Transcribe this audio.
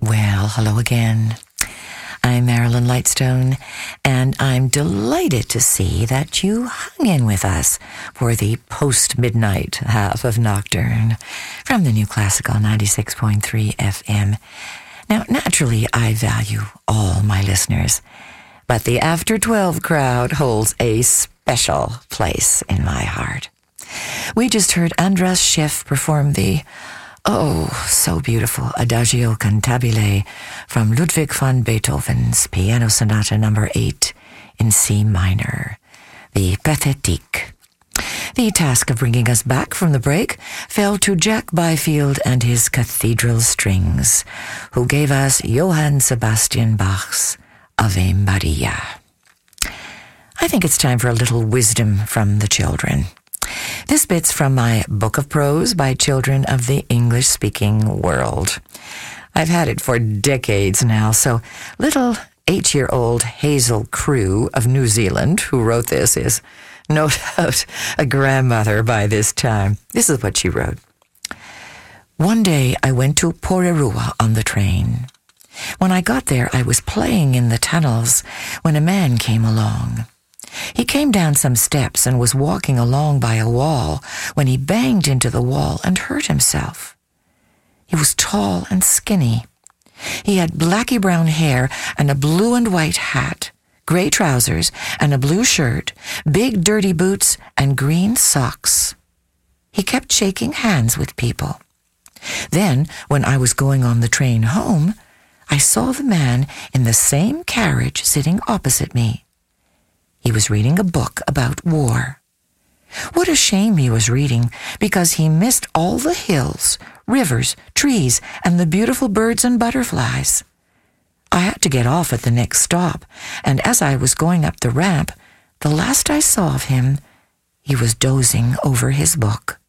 Well, hello again. I'm Marilyn Lightstone, and I'm delighted to see that you hung in with us for the post-midnight half of Nocturne from the New Classical 96.3 FM. Now, naturally, I value all my listeners, but the After 12 crowd holds a special place in my heart. We just heard Andras Schiff perform the so beautiful Adagio Cantabile from Ludwig van Beethoven's Piano Sonata No. 8 in C minor, the Pathétique. The task of bringing us back from the break fell to Jack Byfield and his Cathedral Strings, who gave us Johann Sebastian Bach's Ave Maria. I think it's time for a little wisdom from the children. This bit's from my Book of Prose by children of the English-speaking world. I've had it for decades now, so little 8-year-old Hazel Crew of New Zealand, who wrote this, is no doubt a grandmother by this time. This is what she wrote. One day I went to Porirua on the train. When I got there, I was playing in the tunnels when a man came along. He came down some steps and was walking along by a wall when he banged into the wall and hurt himself. He was tall and skinny. He had blacky brown hair and a blue and white hat, gray trousers and a blue shirt, big dirty boots and green socks. He kept shaking hands with people. Then, when I was going on the train home, I saw the man in the same carriage sitting opposite me. He was reading a book about war. What a shame he was reading, because he missed all the hills, rivers, trees, and the beautiful birds and butterflies. I had to get off at the next stop, and as I was going up the ramp, the last I saw of him, he was dozing over his book.